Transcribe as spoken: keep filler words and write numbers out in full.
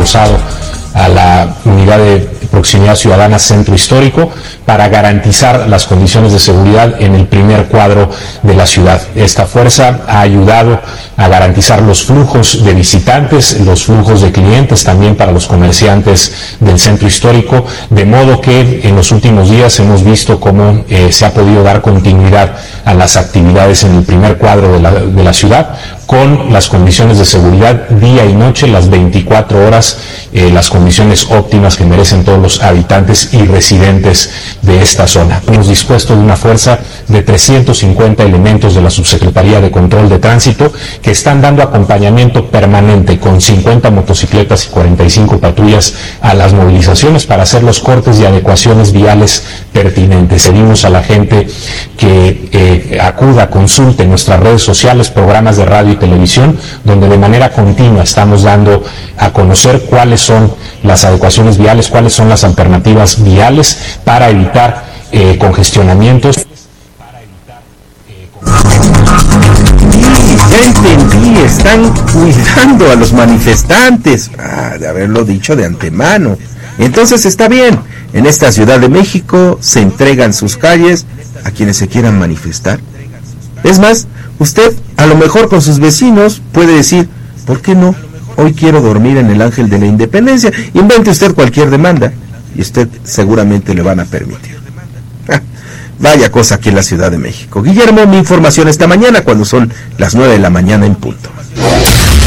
reforzado a la unidad de proximidad ciudadana Centro Histórico para garantizar las condiciones de seguridad en el primer cuadro de la ciudad. Esta fuerza ha ayudado a garantizar los flujos de visitantes, los flujos de clientes también para los comerciantes del Centro Histórico, de modo que en los últimos días hemos visto cómo eh, se ha podido dar continuidad a las actividades en el primer cuadro de la, de la ciudad, con las condiciones de seguridad día y noche, las veinticuatro horas, eh, las condiciones óptimas que merecen todos los habitantes y residentes de esta zona. Hemos dispuesto de una fuerza de trescientos cincuenta elementos de la Subsecretaría de Control de Tránsito que están dando acompañamiento permanente con cincuenta motocicletas y cuarenta y cinco patrullas a las movilizaciones para hacer los cortes y adecuaciones viales pertinentes. Pedimos a la gente que eh, acuda, consulte nuestras redes sociales, programas de radio y televisión, donde de manera continua estamos dando a conocer cuáles son las adecuaciones viales, cuáles son las alternativas viales para evitar eh, congestionamientos. Ya entendí, están cuidando a los manifestantes. Ah, de haberlo dicho de antemano. Entonces está bien, en esta Ciudad de México se entregan sus calles a quienes se quieran manifestar. Es más, usted a lo mejor con sus vecinos puede decir, ¿por qué no? Hoy quiero dormir en el Ángel de la Independencia. Invente usted cualquier demanda y usted seguramente le van a permitir. Vaya cosa aquí en la Ciudad de México. Guillermo, mi información esta mañana cuando son las nueve de la mañana en punto.